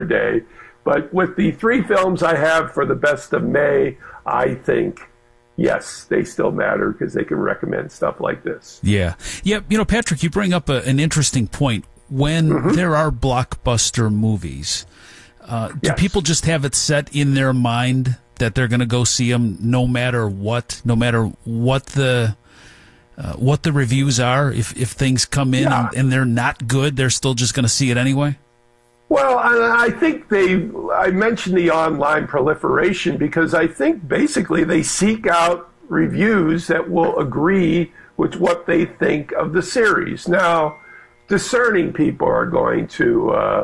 day. But with the 3 films I have for the best of May, I think, yes, they still matter because they can recommend stuff like this. Yeah. You know, Patrick, you bring up an interesting point. When there are blockbuster movies, do people just have it set in their mind that they're going to go see them no matter what the reviews are? If things come in and they're not good, they're still just going to see it anyway? Well, I think I mentioned the online proliferation because I think basically they seek out reviews that will agree with what they think of the series. Now, discerning people are going to,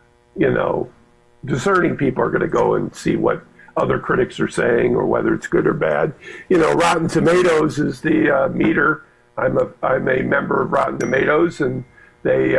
go and see what other critics are saying or whether it's good or bad. You know, Rotten Tomatoes is the meter. I'm a member of Rotten Tomatoes, and they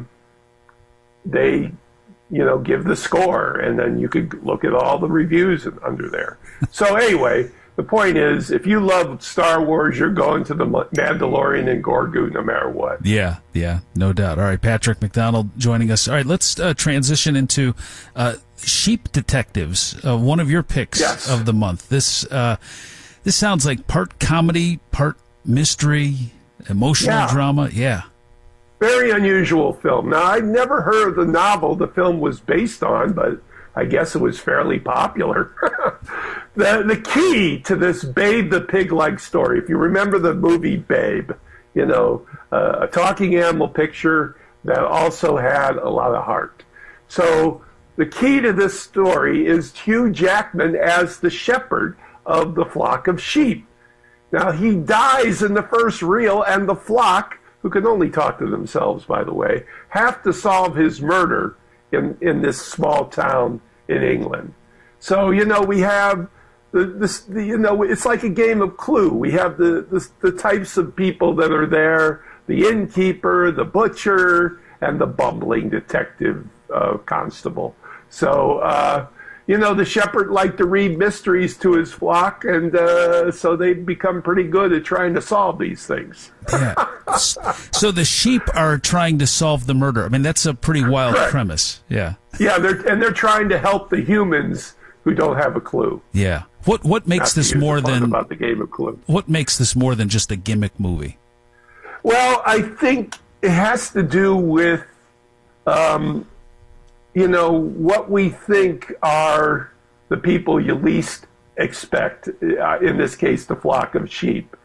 give the score, and then you could look at all the reviews under there. So anyway, the point is, if you love Star Wars, you're going to the Mandalorian and Grogu no matter what. Yeah, no doubt. All right, Patrick McDonald joining us. All right, let's transition into Sheep Detectives, one of your picks of the month. This sounds like part comedy, part mystery, emotional drama. Yeah. Very unusual film. Now, I'd never heard of the novel the film was based on, but I guess it was fairly popular. The key to this Babe the Pig-like story, if you remember the movie Babe, a talking animal picture that also had a lot of heart. So the key to this story is Hugh Jackman as the shepherd of the flock of sheep. Now, he dies in the first reel, and the flock, who can only talk to themselves, by the way, have to solve his murder in this small town in England. So, we have it's like a game of Clue. We have the types of people that are there, the innkeeper, the butcher, and the bumbling detective constable. So, the shepherd liked to read mysteries to his flock, and so they become pretty good at trying to solve these things. Yeah. So the sheep are trying to solve the murder. I mean, that's a pretty wild premise. Yeah. Yeah, they're trying to help the humans who don't have a clue. Yeah. What makes this more than about the game of Clue? What makes this more than just a gimmick movie? Well, I think it has to do with what we think are the people you least expect, in this case, the flock of sheep.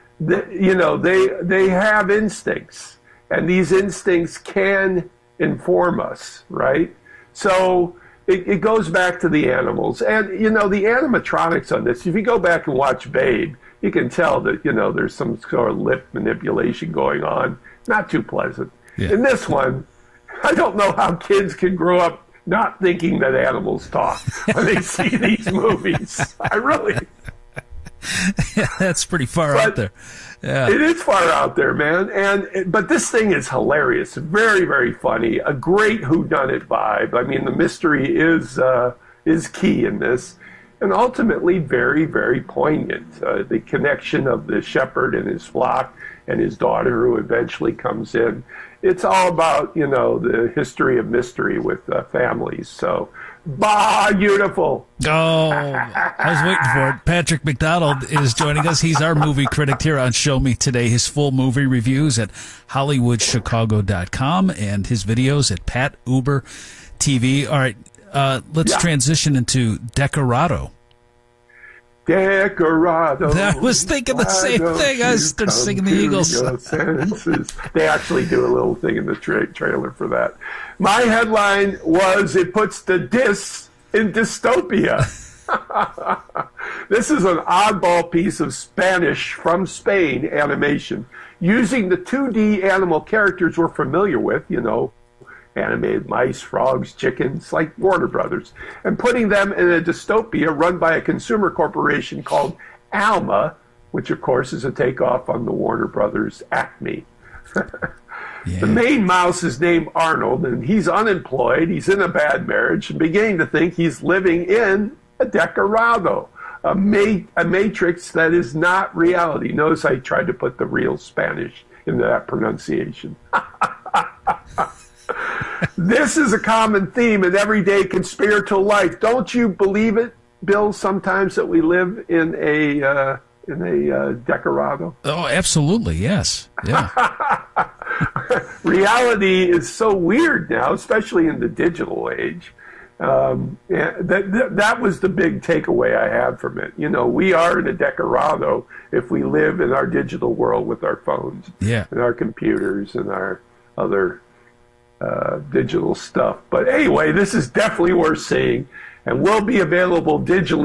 They have instincts, and these instincts can inform us, right? So it goes back to the animals. And, the animatronics on this, if you go back and watch Babe, you can tell that, there's some sort of lip manipulation going on. Not too pleasant. Yeah. In this one, I don't know how kids can grow up not thinking that animals talk when they see these movies. I really... Yeah, that's pretty far out there. Yeah. It is far out there, man. But this thing is hilarious. Very, very funny. A great whodunit vibe. I mean, the mystery is key in this. And ultimately very, very poignant. The connection of the shepherd and his flock and his daughter who eventually comes in. It's all about, the history of mystery with families. So, beautiful. Oh, I was waiting for it. Patrick McDonald is joining us. He's our movie critic here on Show Me Today. His full movie reviews at HollywoodChicago.com and his videos at Pat Uber TV. All right, let's transition into Decorado. Decorado. I was thinking the same thing. I started singing the Eagles. They actually do a little thing in the trailer for that. My headline was, it puts the dis in dystopia. This is an oddball piece of Spanish from Spain animation, using the 2D animal characters we're familiar with, animated mice, frogs, chickens, like Warner Brothers, and putting them in a dystopia run by a consumer corporation called Alma, which of course is a takeoff on the Warner Brothers Acme. Yeah. The main mouse is named Arnold, and he's unemployed, he's in a bad marriage, and beginning to think he's living in a Decorado, a matrix that is not reality. Notice I tried to put the real Spanish into that pronunciation. This is a common theme in everyday conspiratorial life. Don't you believe it, Bill, sometimes that we live in a Decorado? Oh, absolutely, yes. Yeah. Reality is so weird now, especially in the digital age. That was the big takeaway I had from it. You know, we are in a Decorado if we live in our digital world with our phones and our computers and our other digital stuff. But anyway, this is definitely worth seeing and will be available digitally